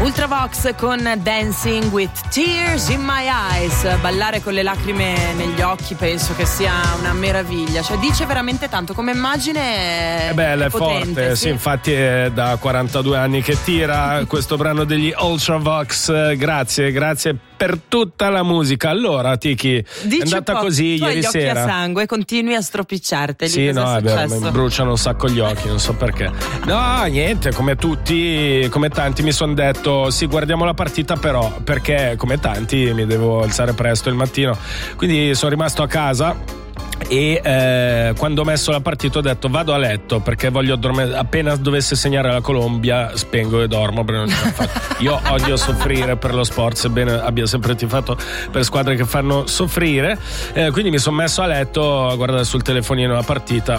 Ultravox con Dancing with Tears in My Eyes. Ballare con le lacrime negli occhi penso che sia una meraviglia, cioè dice veramente tanto come immagine. È bella, è potente, forte, sì, infatti è da 42 anni che tira questo brano degli Ultravox. Grazie per tutta la musica. Allora Tiki, è andata così tu ieri hai gli occhi sera a sangue, continui a stropicciarteli. sì, no, è vero, mi bruciano un sacco gli occhi, non so perché. No, niente, come tutti, come tanti mi sono detto sì, guardiamo la partita, però perché come tanti mi devo alzare presto il mattino, quindi sono rimasto a casa e quando ho messo la partita ho detto vado a letto perché voglio dormire. Appena dovesse segnare la Colombia spengo e dormo perché non ce la faccio. Io odio soffrire per lo sport, sebbene abbia sempre tifato per squadre che fanno soffrire, quindi mi sono messo a letto a guardare sul telefonino la partita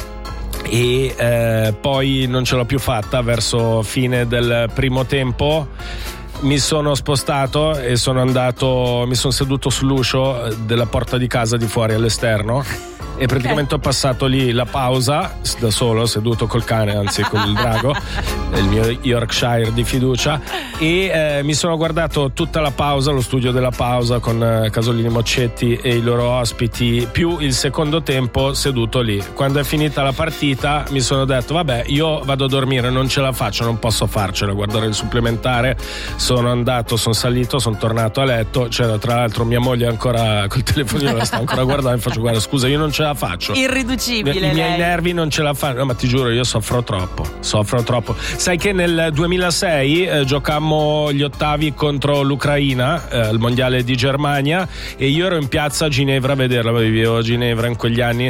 e poi non ce l'ho più fatta. Verso fine del primo tempo mi sono spostato e mi sono seduto sull'uscio della porta di casa di fuori all'esterno e praticamente ho passato lì la pausa da solo, seduto col cane, anzi con il drago, il mio Yorkshire di fiducia, e mi sono guardato tutta la pausa, lo studio della pausa con Casolini, Moccetti e i loro ospiti, più il secondo tempo seduto lì. Quando è finita la partita mi sono detto vabbè, io vado a dormire, non ce la faccio, non posso farcela, guardare il supplementare. Sono salito, sono tornato a letto, c'era tra l'altro mia moglie ancora col telefonino, la sta ancora guardando, e faccio guarda scusa, io non ce la faccio, irriducibile, i miei nervi non ce la fanno. No, ma ti giuro, io soffro troppo. Sai che nel 2006 giocammo gli ottavi contro l'Ucraina al mondiale di Germania e io ero in piazza a Ginevra a vederla, vivevo a Ginevra in quegli anni,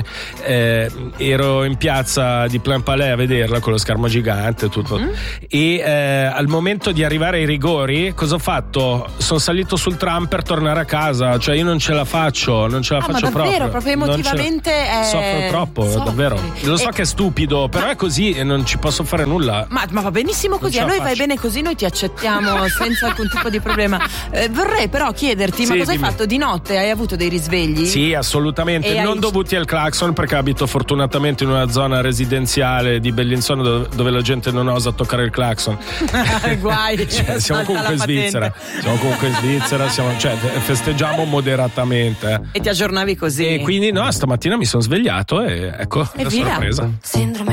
ero in piazza di Plain Palais a vederla con lo schermo gigante tutto. E al momento di arrivare ai rigori cosa ho fatto? Sono salito sul tram per tornare a casa, cioè io non ce la faccio ma davvero, proprio emotivamente soffro troppo, davvero. Lo so che è stupido, però è così e non ci posso fare nulla. Ma va benissimo così, a noi vai bene così, noi ti accettiamo senza alcun tipo di problema. Vorrei però chiederti, ma cosa hai fatto di notte? Hai avuto dei risvegli? Sì, assolutamente, non dovuti al clacson, perché abito fortunatamente in una zona residenziale di Bellinzona dove la gente non osa toccare il clacson. Guai, siamo comunque in Svizzera, festeggiamo moderatamente. E ti aggiornavi così? E quindi no, stamattina mi sono svegliato e ecco la sorpresa. Sindrome